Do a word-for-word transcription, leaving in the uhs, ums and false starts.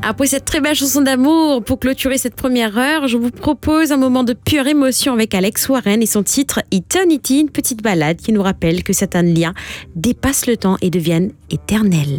Après cette très belle chanson d'amour, pour clôturer cette première heure, je vous propose un moment de pure émotion avec Alex Warren et son titre Eternity, une petite ballade qui nous rappelle que certains liens dépassent le temps et deviennent éternels.